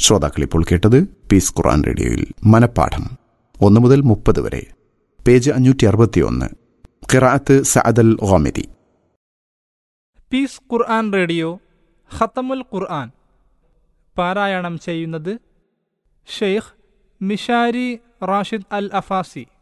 ശ്രോതാക്കൾ ഇപ്പോൾ കേട്ടത് പീസ് ഖുർആൻ റേഡിയോയിൽ മനപ്പാഠം 1 മുതൽ 30 വരെ, പേജ് 561, ഖിറാഅത്ത് സഅദൽ ഗാമിദി. പീസ് ഖുർആൻ റേഡിയോ ഖത്തമുൽ ഖുർആൻ പാരായണം ചെയ്യുന്നത് ഷെയ്ഖ് മിഷാരി റാഷിദ് അൽ അഫാസി.